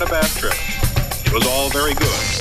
a bad trip. It was all very good.